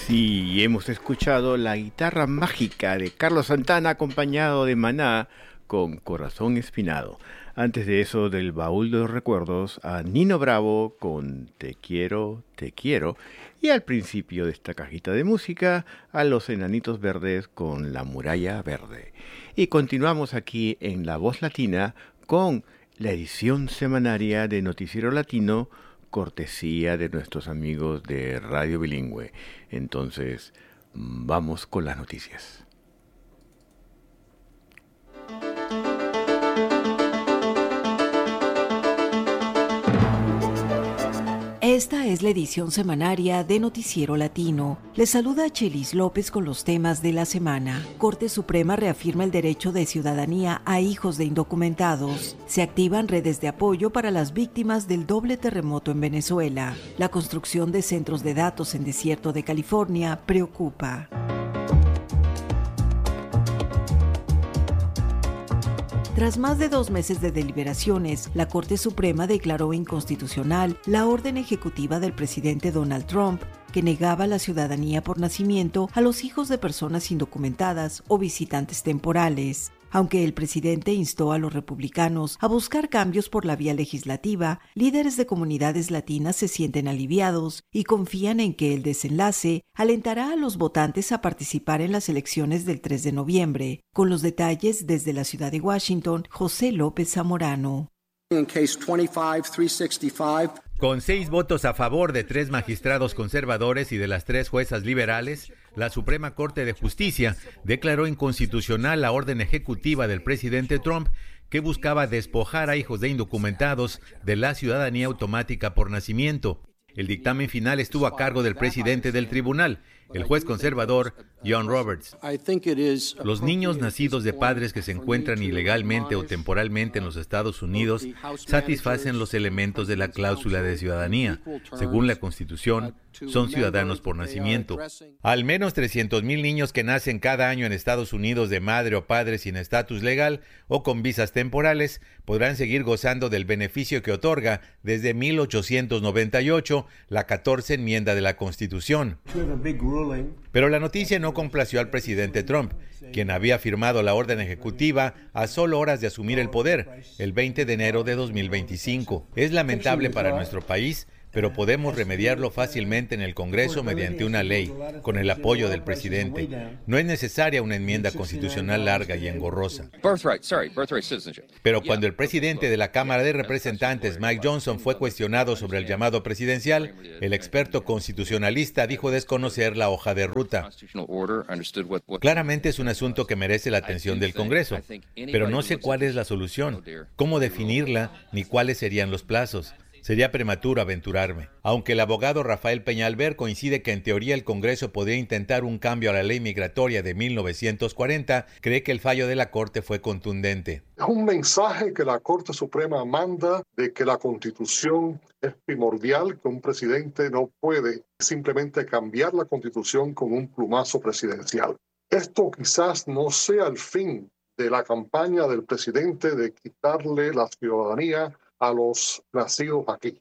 Sí, hemos escuchado la guitarra mágica de Carlos Santana acompañado de Maná con Corazón Espinado. Antes de eso, del baúl de los recuerdos, a Nino Bravo con Te quiero, te quiero. Y al principio de esta cajita de música, a los Enanitos Verdes con La Muralla Verde. Y continuamos aquí en La Voz Latina con la edición semanaria de Noticiero Latino, cortesía de nuestros amigos de Radio Bilingüe. Entonces, vamos con las noticias. Esta es la edición semanaria de Noticiero Latino. Les saluda Chelis López con los temas de la semana. Corte Suprema reafirma el derecho de ciudadanía a hijos de indocumentados. Se activan redes de apoyo para las víctimas del doble terremoto en Venezuela. La construcción de centros de datos en desierto de California preocupa. Tras más de 2 meses de deliberaciones, la Corte Suprema declaró inconstitucional la orden ejecutiva del presidente Donald Trump que negaba la ciudadanía por nacimiento a los hijos de personas indocumentadas o visitantes temporales. Aunque el presidente instó a los republicanos a buscar cambios por la vía legislativa, líderes de comunidades latinas se sienten aliviados y confían en que el desenlace alentará a los votantes a participar en las elecciones del 3 de noviembre. Con los detalles desde la ciudad de Washington, José López Zamorano. Con 6 votos a favor de 3 magistrados conservadores y de las 3 juezas liberales, la Suprema Corte de Justicia declaró inconstitucional la orden ejecutiva del presidente Trump que buscaba despojar a hijos de indocumentados de la ciudadanía automática por nacimiento. El dictamen final estuvo a cargo del presidente del tribunal, el juez conservador John Roberts. Los niños nacidos de padres que se encuentran ilegalmente o temporalmente en los Estados Unidos satisfacen los elementos de la cláusula de ciudadanía. Según la Constitución, son ciudadanos por nacimiento. Al menos 300,000 niños que nacen cada año en Estados Unidos de madre o padre sin estatus legal o con visas temporales podrán seguir gozando del beneficio que otorga desde 1898 la 14 enmienda de la Constitución. Pero la noticia no complació al presidente Trump, quien había firmado la orden ejecutiva a solo horas de asumir el poder, el 20 de enero de 2025. Es lamentable para nuestro país, pero podemos remediarlo fácilmente en el Congreso mediante una ley, con el apoyo del presidente. No es necesaria una enmienda constitucional larga y engorrosa. Pero cuando el presidente de la Cámara de Representantes, Mike Johnson, fue cuestionado sobre el llamado presidencial, el experto constitucionalista dijo desconocer la hoja de ruta. Claramente es un asunto que merece la atención del Congreso, pero no sé cuál es la solución, cómo definirla, ni cuáles serían los plazos. Sería prematuro aventurarme. Aunque el abogado Rafael Peñalver coincide que en teoría el Congreso podría intentar un cambio a la ley migratoria de 1940, cree que el fallo de la Corte fue contundente. Es un mensaje que la Corte Suprema manda de que la Constitución es primordial, que un presidente no puede simplemente cambiar la Constitución con un plumazo presidencial. Esto quizás no sea el fin de la campaña del presidente de quitarle la ciudadanía a los nacidos aquí.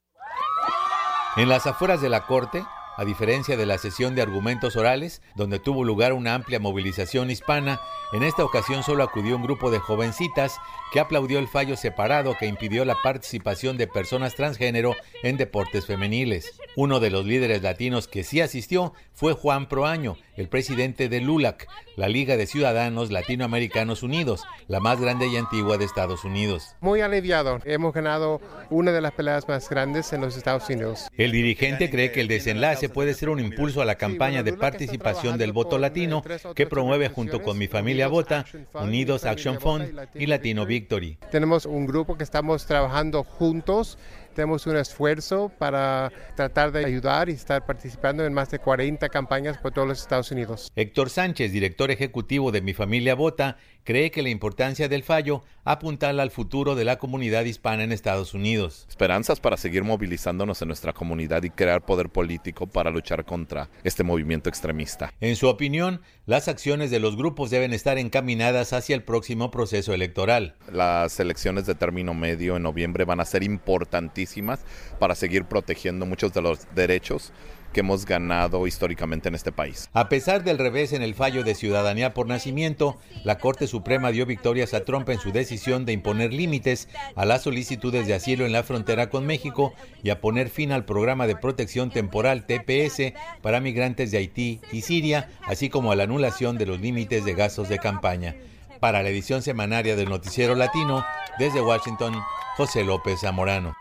En las afueras de la Corte, a diferencia de la sesión de argumentos orales, donde tuvo lugar una amplia movilización hispana, en esta ocasión solo acudió un grupo de jovencitas que aplaudió el fallo separado que impidió la participación de personas transgénero en deportes femeniles. Uno de los líderes latinos que sí asistió fue Juan Proaño, el presidente de LULAC, la Liga de Ciudadanos Latinoamericanos Unidos, la más grande y antigua de Estados Unidos. Muy aliviado. Hemos ganado una de las peleas más grandes en los Estados Unidos. El dirigente cree que el desenlace puede ser un impulso a la campaña de participación del voto latino que promueve junto con Mi Familia Vota, Unidos Action Fund y Latino Victory. Tenemos un grupo que estamos trabajando juntos. Tenemos un esfuerzo para tratar de ayudar y estar participando en más de 40 campañas por todos los Estados Unidos. Héctor Sánchez, director ejecutivo de Mi Familia Vota, cree que la importancia del fallo apuntala al futuro de la comunidad hispana en Estados Unidos. Esperanzas para seguir movilizándonos en nuestra comunidad y crear poder político para luchar contra este movimiento extremista. En su opinión, las acciones de los grupos deben estar encaminadas hacia el próximo proceso electoral. Las elecciones de término medio en noviembre van a ser importantísimas para seguir protegiendo muchos de los derechos que hemos ganado históricamente en este país. A pesar del revés en el fallo de ciudadanía por nacimiento, la Corte Suprema dio victorias a Trump en su decisión de imponer límites a las solicitudes de asilo en la frontera con México y a poner fin al programa de protección temporal TPS para migrantes de Haití y Siria, así como a la anulación de los límites de gastos de campaña. Para la edición semanaria del Noticiero Latino, desde Washington, José López Zamorano.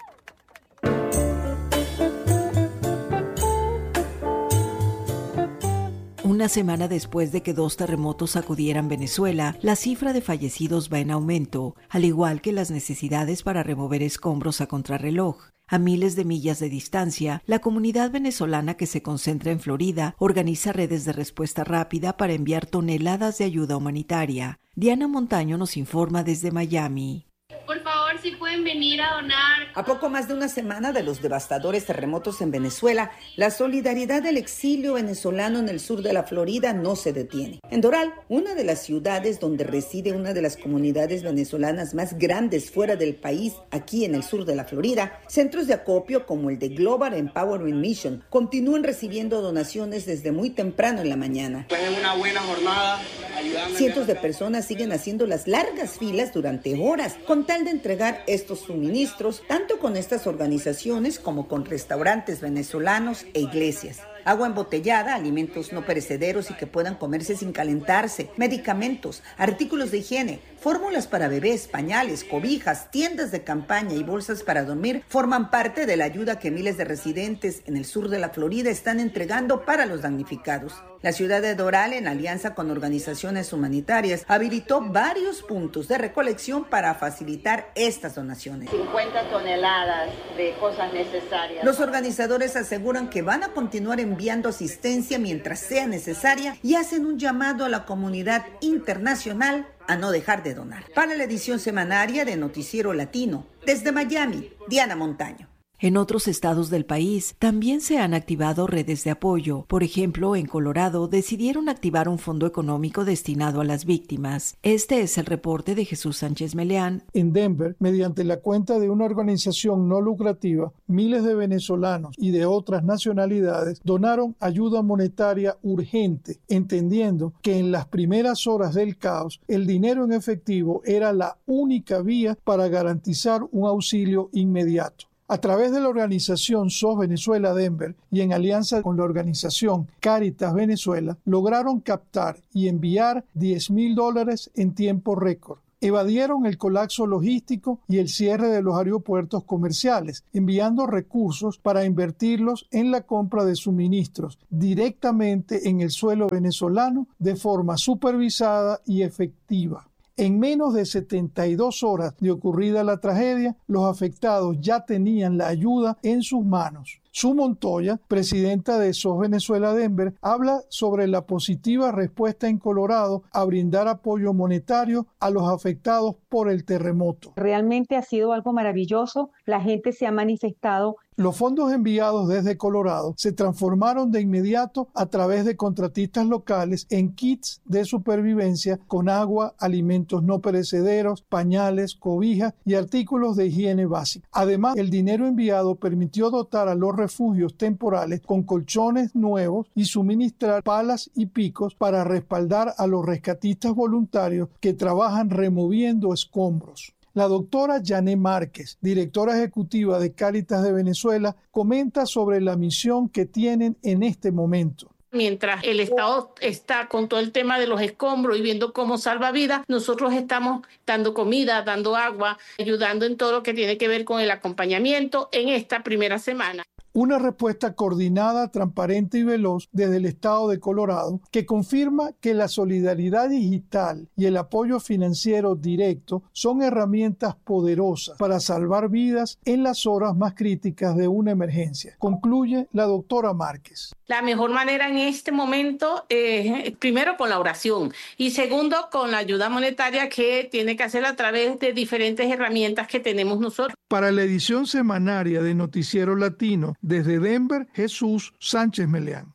Una semana después de que 2 terremotos sacudieran Venezuela, la cifra de fallecidos va en aumento, al igual que las necesidades para remover escombros a contrarreloj. A miles de millas de distancia, la comunidad venezolana que se concentra en Florida organiza redes de respuesta rápida para enviar toneladas de ayuda humanitaria. Diana Montaño nos informa desde Miami. Por favor, si pueden venir a donar. A poco más de una semana de los devastadores terremotos en Venezuela, la solidaridad del exilio venezolano en el sur de la Florida no se detiene. En Doral, una de las ciudades donde reside una de las comunidades venezolanas más grandes fuera del país, aquí en el sur de la Florida, centros de acopio como el de Global Empowerment Mission continúan recibiendo donaciones desde muy temprano en la mañana. Fue una buena jornada. Cientos de personas siguen haciendo las largas filas durante horas con tal de entregar estos suministros, tanto con estas organizaciones como con restaurantes venezolanos e iglesias. Agua embotellada, alimentos no perecederos y que puedan comerse sin calentarse, medicamentos, artículos de higiene, fórmulas para bebés, pañales, cobijas, tiendas de campaña y bolsas para dormir forman parte de la ayuda que miles de residentes en el sur de la Florida están entregando para los damnificados. La ciudad de Doral, en alianza con organizaciones humanitarias, habilitó varios puntos de recolección para facilitar estas donaciones. 50 toneladas de cosas necesarias. Los organizadores aseguran que van a continuar enviando asistencia mientras sea necesaria y hacen un llamado a la comunidad internacional a no dejar de donar. Para la edición semanaria de Noticiero Latino, desde Miami, Diana Montaño. En otros estados del país también se han activado redes de apoyo. Por ejemplo, en Colorado decidieron activar un fondo económico destinado a las víctimas. Este es el reporte de Jesús Sánchez Meleán. En Denver, mediante la cuenta de una organización no lucrativa, miles de venezolanos y de otras nacionalidades donaron ayuda monetaria urgente, entendiendo que en las primeras horas del caos, el dinero en efectivo era la única vía para garantizar un auxilio inmediato. A través de la organización SOS Venezuela Denver y en alianza con la organización Cáritas Venezuela, lograron captar y enviar $10,000 en tiempo récord. Evadieron el colapso logístico y el cierre de los aeropuertos comerciales, enviando recursos para invertirlos en la compra de suministros directamente en el suelo venezolano de forma supervisada y efectiva. En menos de 72 horas de ocurrida la tragedia, los afectados ya tenían la ayuda en sus manos. Su Montoya, presidenta de SOS Venezuela Denver, habla sobre la positiva respuesta en Colorado a brindar apoyo monetario a los afectados por el terremoto. Realmente ha sido algo maravilloso. La gente se ha manifestado. Los fondos enviados desde Colorado se transformaron de inmediato a través de contratistas locales en kits de supervivencia con agua, alimentos no perecederos, pañales, cobijas y artículos de higiene básica. Además, el dinero enviado permitió dotar a los refugios temporales con colchones nuevos y suministrar palas y picos para respaldar a los rescatistas voluntarios que trabajan removiendo escombros. La doctora Yané Márquez, directora ejecutiva de Cáritas de Venezuela, comenta sobre la misión que tienen en este momento. Mientras el Estado está con todo el tema de los escombros y viendo cómo salva vidas, nosotros estamos dando comida, dando agua, ayudando en todo lo que tiene que ver con el acompañamiento en esta primera semana. Una respuesta coordinada, transparente y veloz desde el estado de Colorado que confirma que la solidaridad digital y el apoyo financiero directo son herramientas poderosas para salvar vidas en las horas más críticas de una emergencia, concluye la doctora Márquez. La mejor manera en este momento es primero con la oración y segundo con la ayuda monetaria que tiene que hacer a través de diferentes herramientas que tenemos nosotros. Para la edición semanaria de Noticiero Latino, desde Denver, Jesús Sánchez Meleán.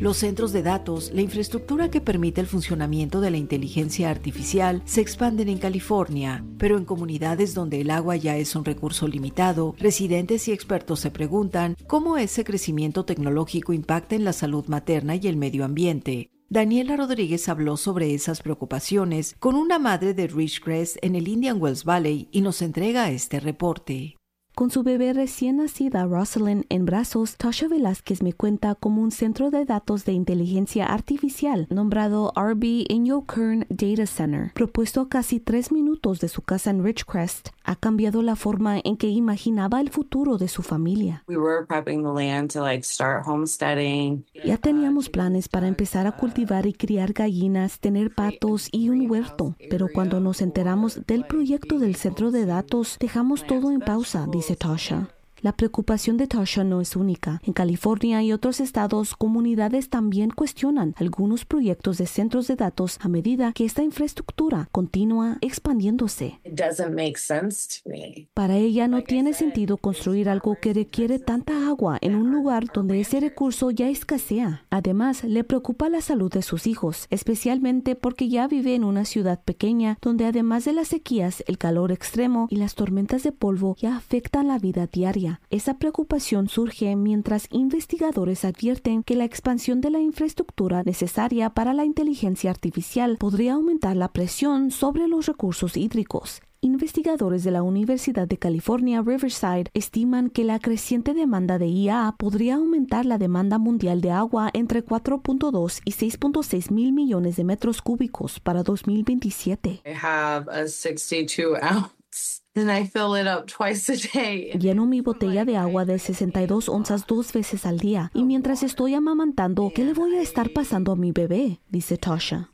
Los centros de datos, la infraestructura que permite el funcionamiento de la inteligencia artificial, se expanden en California, pero en comunidades donde el agua ya es un recurso limitado, residentes y expertos se preguntan cómo ese crecimiento tecnológico impacta en la salud materna y el medio ambiente. Daniela Rodríguez habló sobre esas preocupaciones con una madre de Ridgecrest en el Indian Wells Valley y nos entrega este reporte. Con su bebé recién nacida, Rosalind, en brazos, Tasha Velázquez me cuenta cómo un centro de datos de inteligencia artificial nombrado RB Inyokern Data Center, propuesto a casi 3 minutos de su casa en Ridgecrest, ha cambiado la forma en que imaginaba el futuro de su familia. Ya teníamos planes para empezar a cultivar y criar gallinas, tener patos y un huerto, pero cuando nos enteramos del proyecto del centro de datos, dejamos todo en pausa, dice Tasha. La preocupación de Tasha no es única. En California y otros estados, comunidades también cuestionan algunos proyectos de centros de datos a medida que esta infraestructura continúa expandiéndose. Para ella no tiene sentido construir algo que requiere tanta agua en un lugar donde ese recurso ya escasea. Además, le preocupa la salud de sus hijos, especialmente porque ya vive en una ciudad pequeña donde además de las sequías, el calor extremo y las tormentas de polvo ya afectan la vida diaria. Esa preocupación surge mientras investigadores advierten que la expansión de la infraestructura necesaria para la inteligencia artificial podría aumentar la presión sobre los recursos hídricos. Investigadores de la Universidad de California, Riverside, estiman que la creciente demanda de IA podría aumentar la demanda mundial de agua entre 4.2 y 6.6 mil millones de metros cúbicos para 2027. Lleno mi botella de agua de 62 onzas 2 veces al día y mientras estoy amamantando, ¿qué le voy a estar pasando a mi bebé?, dice Tasha.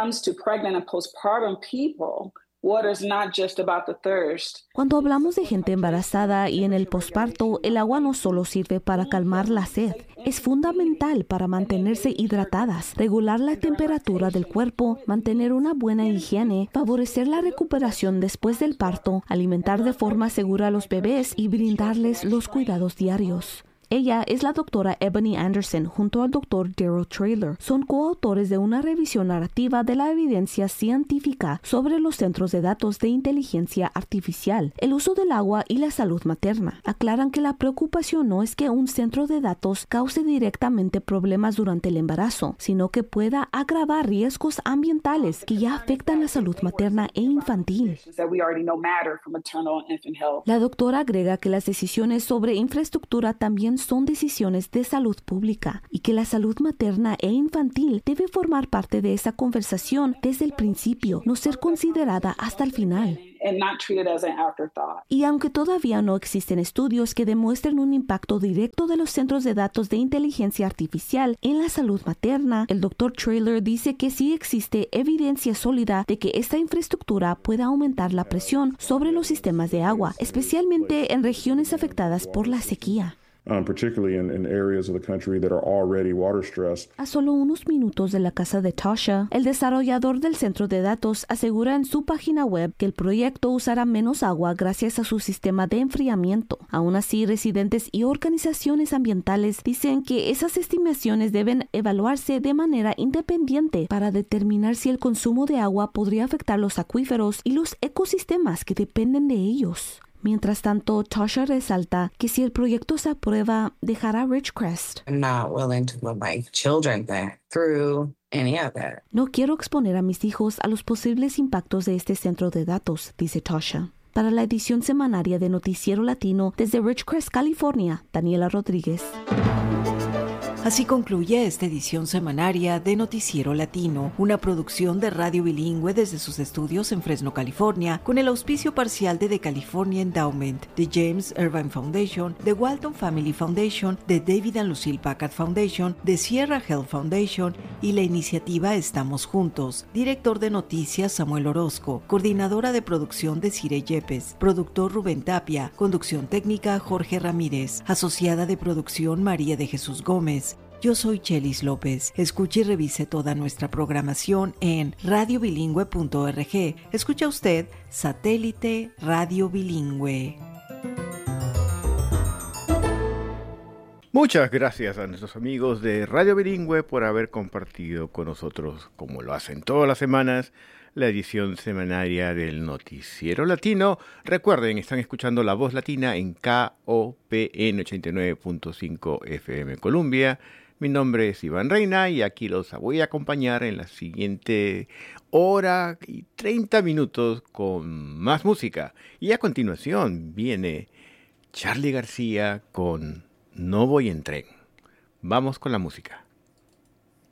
Cuando hablamos de gente embarazada y en el posparto, el agua no solo sirve para calmar la sed, es fundamental para mantenerse hidratadas, regular la temperatura del cuerpo, mantener una buena higiene, favorecer la recuperación después del parto, alimentar de forma segura a los bebés y brindarles los cuidados diarios. Ella es la doctora Ebony Anderson junto al doctor Daryl Traylor. Son coautores de una revisión narrativa de la evidencia científica sobre los centros de datos de inteligencia artificial, el uso del agua y la salud materna. Aclaran que la preocupación no es que un centro de datos cause directamente problemas durante el embarazo, sino que pueda agravar riesgos ambientales que ya afectan la salud materna e infantil. La doctora agrega que las decisiones sobre infraestructura también son decisiones de salud pública y que la salud materna e infantil debe formar parte de esa conversación desde el principio, no ser considerada hasta el final. Y aunque todavía no existen estudios que demuestren un impacto directo de los centros de datos de inteligencia artificial en la salud materna, el Dr. Traylor dice que sí existe evidencia sólida de que esta infraestructura pueda aumentar la presión sobre los sistemas de agua, especialmente en regiones afectadas por la sequía. A solo unos minutos de la casa de Tasha, el desarrollador del centro de datos asegura en su página web que el proyecto usará menos agua gracias a su sistema de enfriamiento. Aún así, residentes y organizaciones ambientales dicen que esas estimaciones deben evaluarse de manera independiente para determinar si el consumo de agua podría afectar los acuíferos y los ecosistemas que dependen de ellos. Mientras tanto, Tasha resalta que si el proyecto se aprueba, dejará Ridgecrest. No quiero exponer a mis hijos a los posibles impactos de este centro de datos, dice Tasha. Para la edición semanaria de Noticiero Latino, desde Ridgecrest, California, Daniela Rodríguez. Así concluye esta edición semanaria de Noticiero Latino, una producción de Radio Bilingüe desde sus estudios en Fresno, California, con el auspicio parcial de The California Endowment, de James Irvine Foundation, de Walton Family Foundation, de David and Lucille Packard Foundation, de Sierra Health Foundation y la iniciativa Estamos Juntos. Director de Noticias Samuel Orozco, coordinadora de producción de Cire Yepes, productor Rubén Tapia, conducción técnica Jorge Ramírez, asociada de producción María de Jesús Gómez. Yo soy Chelis López. Escuche y revise toda nuestra programación en radiobilingüe.org. Escucha usted Satélite Radio Bilingüe. Muchas gracias a nuestros amigos de Radio Bilingüe por haber compartido con nosotros, como lo hacen todas las semanas, la edición semanaria del Noticiero Latino. Recuerden, están escuchando La Voz Latina en KOPN 89.5 FM Colombia. Mi nombre es Iván Reina y aquí los voy a acompañar en la siguiente hora y 30 minutos con más música. Y a continuación viene Charly García con No voy en tren. Vamos con la música.